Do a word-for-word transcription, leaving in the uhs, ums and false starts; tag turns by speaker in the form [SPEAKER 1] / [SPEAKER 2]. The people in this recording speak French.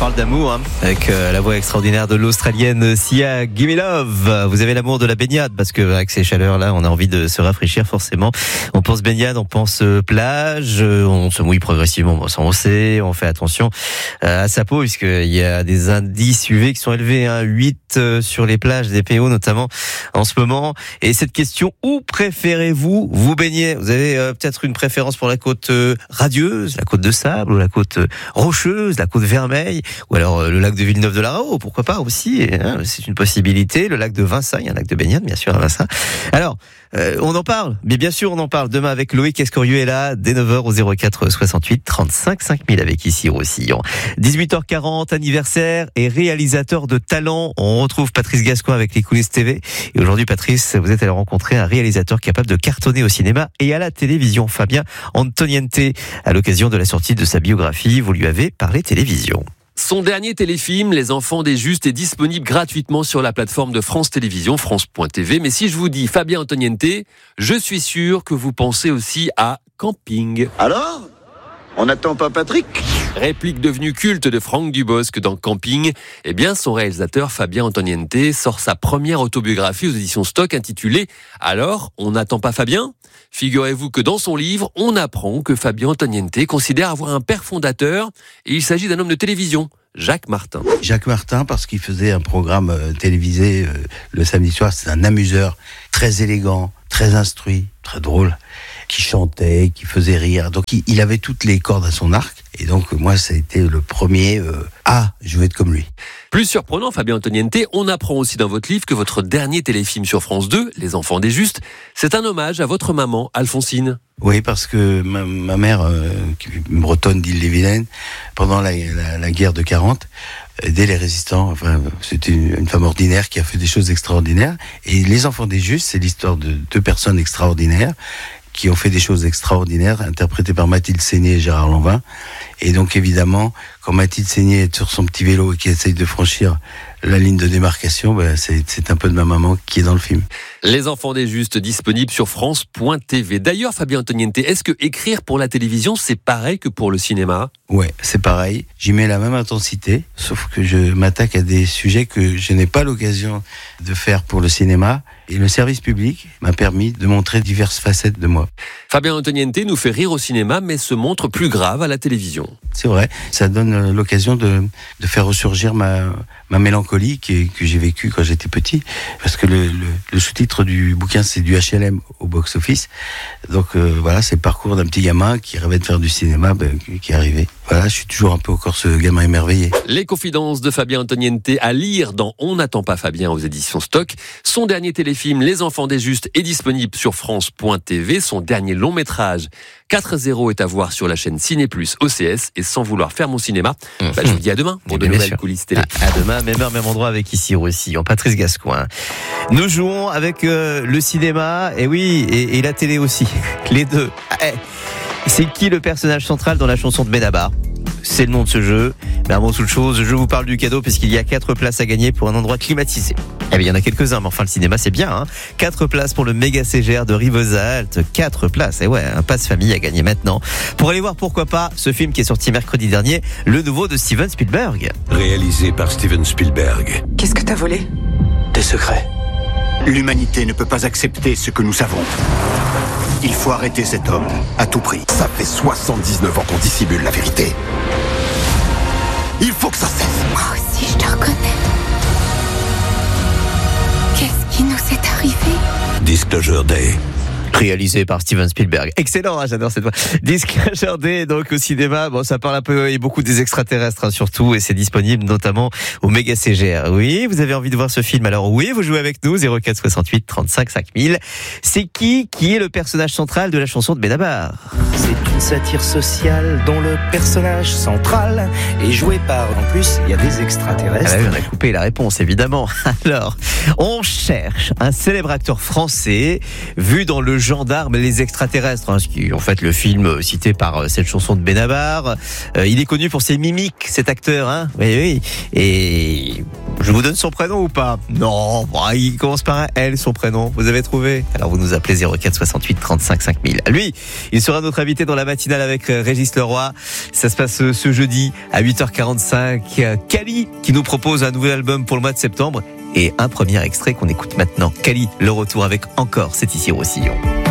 [SPEAKER 1] parle d'amour hein, avec euh, la voix extraordinaire de l'Australienne Sia Gimme Love. Vous avez l'amour de la baignade parce que avec ces chaleurs là, on a envie de se rafraîchir forcément. On pense baignade, on pense euh, plage, euh, on se mouille progressivement, bon, ça on sait, on fait attention euh, à sa peau puisqu'il y a des indices U V qui sont élevés, hein, huit euh, sur les plages des P O notamment en ce moment. Et cette question, où préférez-vous vous baigner? Vous avez euh, peut-être une préférence pour la côte euh, radieuse, la côte de sable ou la côte euh, rocheuse, la côte Vermeille, ou alors euh, le lac de Villeneuve-de-la-Raho, pourquoi pas aussi, hein, c'est une possibilité. Le lac de Vinsaille, un lac de baignade bien sûr à Vinsaille. Alors, euh, on en parle, mais bien sûr on en parle demain avec Loïc Escorieux est là, dès neuf heures au zéro quatre soixante-huit trente-cinq cinq mille avec ici Roussillon. dix-huit heures quarante, anniversaire et réalisateur de talent. On retrouve Patrice Gascoin avec les coulisses T V. Et aujourd'hui Patrice, vous êtes allé rencontrer un réalisateur capable de cartonner au cinéma et à la télévision, Fabien Antoniente. À l'occasion de la sortie de sa biographie, vous lui avez parlé télévision.
[SPEAKER 2] Son dernier téléfilm, Les Enfants des Justes, est disponible gratuitement sur la plateforme de France Télévisions, France point T V. Mais si je vous dis Fabien Antoniente, je suis sûr que vous pensez aussi à Camping.
[SPEAKER 3] Alors ? On n'attend pas Patrick ?
[SPEAKER 2] Réplique devenue culte de Franck Dubosc dans Camping, eh bien son réalisateur Fabien Antoniente sort sa première autobiographie aux éditions Stock intitulée « Alors, on n'attend pas Fabien ?» Figurez-vous que dans son livre, on apprend que Fabien Antoniente considère avoir un père fondateur et il s'agit d'un homme de télévision, Jacques Martin.
[SPEAKER 4] Jacques Martin, parce qu'il faisait un programme euh, télévisé euh, le samedi soir, c'est un amuseur très élégant, très instruit, très drôle, qui chantait, qui faisait rire. Donc il, il avait toutes les cordes à son arc. Et donc moi, ça a été le premier euh, « Ah, je veux être comme lui ».
[SPEAKER 2] Plus surprenant, Fabien Antoniente, on apprend aussi dans votre livre que votre dernier téléfilm sur France deux, Les Enfants des Justes, c'est un hommage à votre maman, Alphonsine.
[SPEAKER 4] Oui, parce que ma, ma mère, euh, qui est bretonne d'Ille-et-Vilaine, pendant la, la, la guerre de quarante, aidait les résistants. Enfin, c'était une, une femme ordinaire qui a fait des choses extraordinaires. Et Les Enfants des Justes, c'est l'histoire de deux personnes extraordinaires qui ont fait des choses extraordinaires, interprétées par Mathilde Seigné et Gérard Lanvin. Et donc, évidemment, quand Mathilde Seigné est sur son petit vélo et qui essaye de franchir la ligne de démarcation, ben c'est, c'est un peu de ma maman qui est dans le film.
[SPEAKER 2] Les Enfants des Justes, disponibles sur France point T V. D'ailleurs, Fabien Antoniente, est-ce que écrire pour la télévision, c'est pareil que pour le cinéma ?
[SPEAKER 4] Ouais, c'est pareil. J'y mets la même intensité, sauf que je m'attaque à des sujets que je n'ai pas l'occasion de faire pour le cinéma. Et le service public m'a permis de montrer diverses facettes de moi.
[SPEAKER 2] Fabien Antoniente nous fait rire au cinéma, mais se montre plus grave à la télévision.
[SPEAKER 4] C'est vrai, ça donne l'occasion de, de faire ressurgir ma, ma mélancolie qui, que j'ai vécue quand j'étais petit. Parce que le, le, le sous-titre du bouquin, c'est du H L M au box-office. Donc euh, voilà, c'est le parcours d'un petit gamin qui rêvait de faire du cinéma, ben, qui est arrivé. Voilà, je suis toujours un peu encore ce gamin émerveillé.
[SPEAKER 2] Les confidences de Fabien Antoniente à lire dans On n'attend pas Fabien aux éditions Stock. Son dernier téléfilm, Les Enfants des Justes, est disponible sur France point T V. Son dernier long métrage, quatre zéro, est à voir sur la chaîne Ciné Plus O C S. Et sans vouloir faire mon cinéma, mmh. bah, je vous dis à demain pour de nouvelles coulisses télé.
[SPEAKER 1] À, à demain, même heure, même endroit avec ici Roussillon. Patrice Gascoin. Nous jouons avec euh, le cinéma, et oui, et, et la télé aussi. Les deux. Eh. C'est qui le personnage central dans la chanson de Benabar ? C'est le nom de ce jeu. Mais avant toute chose, je vous parle du cadeau puisqu'il y a quatre places à gagner pour un endroit climatisé. Eh bien, il y en a quelques-uns, mais enfin, le cinéma, c'est bien, hein. Quatre places pour le méga C G R de Rivesaltes. Quatre places. Et ouais, un passe famille à gagner maintenant. Pour aller voir, pourquoi pas, ce film qui est sorti mercredi dernier, le nouveau de Steven Spielberg.
[SPEAKER 5] Réalisé par Steven Spielberg.
[SPEAKER 6] Qu'est-ce que t'as volé ?
[SPEAKER 5] Des secrets.
[SPEAKER 3] L'humanité ne peut pas accepter ce que nous savons. Il faut arrêter cet homme, à tout prix.
[SPEAKER 5] Ça fait soixante-dix-neuf ans qu'on dissimule la vérité. Il faut que ça cesse.
[SPEAKER 7] Moi aussi, je te reconnais. Qu'est-ce qui nous est arrivé ?
[SPEAKER 5] Disclosure Day.
[SPEAKER 1] Réalisé par Steven Spielberg. Excellent, hein, j'adore cette voix. Disclosure Day, donc au cinéma. Bon, ça parle un peu et beaucoup des extraterrestres, hein, surtout, et c'est disponible notamment au méga C G R. Oui, vous avez envie de voir ce film, alors oui, vous jouez avec nous, zéro quatre soixante-huit trente-cinq cinq mille. C'est qui qui est le personnage central de la chanson de Benabar ?
[SPEAKER 8] C'est une satire sociale dont le personnage central est joué par, en plus, il y a des extraterrestres.
[SPEAKER 1] Ah bah oui, on a coupé la réponse, évidemment. Alors, on cherche un célèbre acteur français vu dans Le Gendarme et les extraterrestres, hein, ce qui est en fait le film cité par euh, cette chanson de Benabar. Euh, il est connu pour ses mimiques, cet acteur, hein. Oui, oui. Et je vous donne son prénom ou pas ? Non, bah, il commence par un L, son prénom. Vous avez trouvé ? Alors vous nous appelez zéro quatre soixante-huit trente-cinq cinq mille. Lui, il sera notre invité dans la matinale avec Régis Leroy. Ça se passe ce jeudi à huit heures quarante-cinq. Kali qui nous propose un nouvel album pour le mois de septembre et un premier extrait qu'on écoute maintenant. Kali, le retour avec Encore, c'est ici Roussillon.